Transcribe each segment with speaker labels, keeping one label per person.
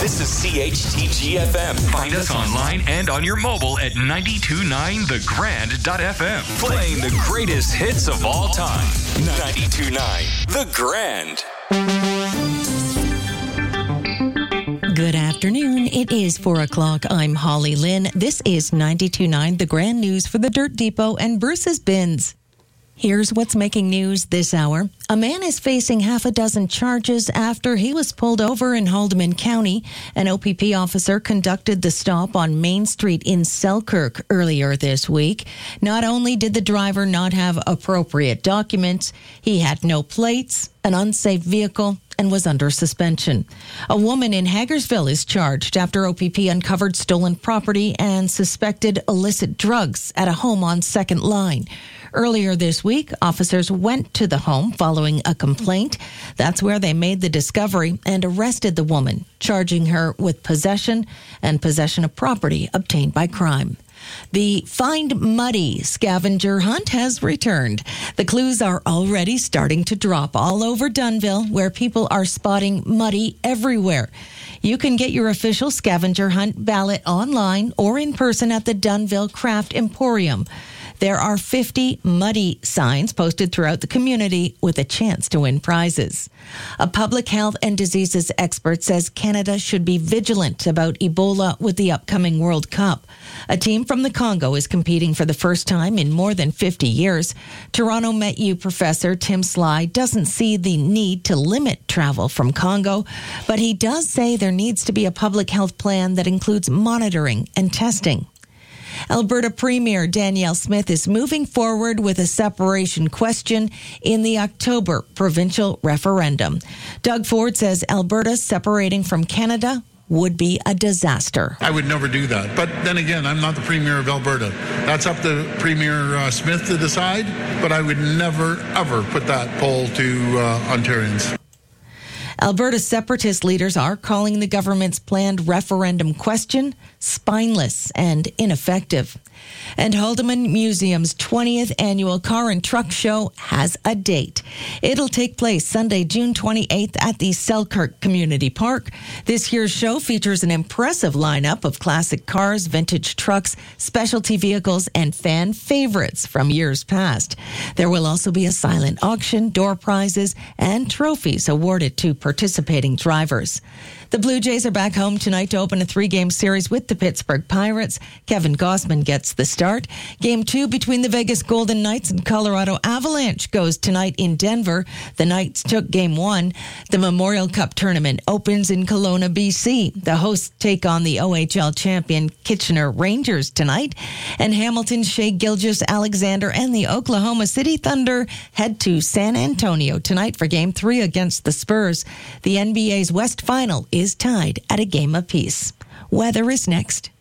Speaker 1: This is CHTG FM.
Speaker 2: Find us online and on your mobile at 929thegrand.fm.
Speaker 1: Playing the greatest hits of all time. 92.9 The Grand.
Speaker 3: Good afternoon. It is 4 o'clock. I'm Holly Lynn. This is 92.9 The Grand News for the Dirt Depot and Bruce's Bins. Here's what's making news this hour. A man is facing half a dozen charges after he was pulled over in Haldimand County. An OPP officer conducted the stop on Main Street in Selkirk earlier this week. Not only did the driver not have appropriate documents, he had no plates, an unsafe vehicle, and was under suspension. A woman in Hagersville is charged after OPP uncovered stolen property and suspected illicit drugs at a home on Second Line. Earlier this week, officers went to the home following a complaint. That's where they made the discovery and arrested the woman, charging her with possession and possession of property obtained by crime. The Find Muddy scavenger hunt has returned. The clues are already starting to drop all over Dunnville, where people are spotting muddy everywhere. You can get your official scavenger hunt ballot online or in person at the Dunnville Craft Emporium. There are 50 muddy signs posted throughout the community with a chance to win prizes. A public health and diseases expert says Canada should be vigilant about Ebola with the upcoming World Cup. A team from the Congo is competing for the first time in more than 50 years. Toronto MetU professor Tim Sly doesn't see the need to limit travel from Congo, but he does say there needs to be a public health plan that includes monitoring and testing. Alberta Premier Danielle Smith is moving forward with a separation question in the October provincial referendum. Doug Ford says Alberta separating from Canada would be a disaster.
Speaker 4: I would never do that. But then again, I'm not the Premier of Alberta. That's up to Premier Smith to decide, but I would never, ever put that poll to Ontarians.
Speaker 3: Alberta separatist leaders are calling the government's planned referendum question spineless and ineffective. And Haldimand Museum's 20th annual Car and Truck Show has a date. It'll take place Sunday, June 28th at the Selkirk Community Park. This year's show features an impressive lineup of classic cars, vintage trucks, specialty vehicles, and fan favorites from years past. There will also be a silent auction, door prizes, and trophies awarded to participating drivers. The Blue Jays are back home tonight to open a 3-game series with the Pittsburgh Pirates. Kevin Gausman gets the start. Game 2 between the Vegas Golden Knights and Colorado Avalanche goes tonight in Denver. The Knights took Game 1. The Memorial Cup tournament opens in Kelowna, BC. The hosts take on the OHL champion Kitchener Rangers tonight. And Hamilton's Shea Gilgeous-Alexander and the Oklahoma City Thunder head to San Antonio tonight for Game 3 against the Spurs. The NBA's West Final is tied at a game apiece. Weather is next.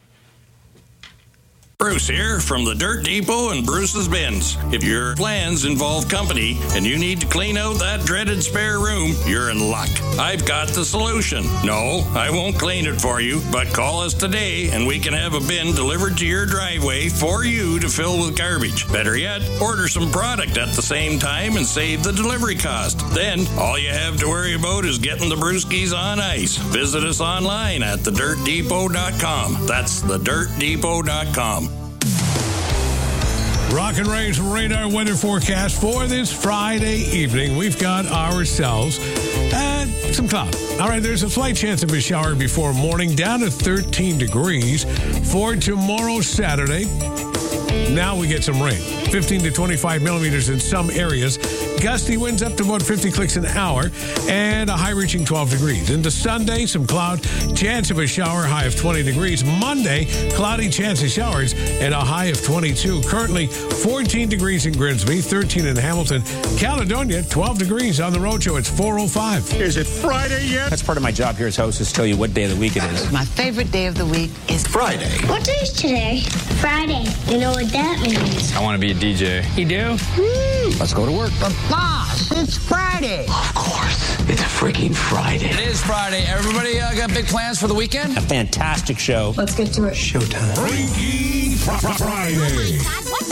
Speaker 5: Bruce here from the Dirt Depot and Bruce's Bins. If your plans involve company and you need to clean out that dreaded spare room, you're in luck. I've got the solution. No, I won't clean it for you, but call us today and we can have a bin delivered to your driveway for you to fill with garbage. Better yet, order some product at the same time and save the delivery cost. Then, all you have to worry about is getting the brewskis on ice. Visit us online at thedirtdepot.com. That's thedirtdepot.com.
Speaker 6: Rock and Ray's radar weather forecast for this Friday evening. We've got ourselves some cloud. All right, there's a slight chance of a shower before morning, down to 13 degrees. For tomorrow, Saturday, now we get some rain. 15 to 25 millimeters in some areas. Gusty winds up to about 50 clicks an hour, and a high reaching 12 degrees. Into Sunday, some cloud, chance of a shower, high of 20 degrees. Monday, cloudy, chance of showers, and a high of 22. Currently, 14 degrees in Grimsby, 13 in Hamilton. Caledonia, 12 degrees on the roadshow. It's 4:05.
Speaker 7: Is it Friday yet?
Speaker 8: That's part of my job here as host, is to tell you what day of the week it is.
Speaker 9: My favorite day of the week is
Speaker 7: Friday.
Speaker 10: What day is today? Friday. You know what that means?
Speaker 11: I want to be a DJ.
Speaker 9: You do?
Speaker 8: Let's go to work.
Speaker 9: But boss, it's Friday.
Speaker 7: Of course. It's freaking Friday.
Speaker 11: It is Friday. Everybody got big plans for the weekend?
Speaker 8: A fantastic show.
Speaker 9: Let's get to it.
Speaker 7: Showtime.
Speaker 6: Freaky Friday.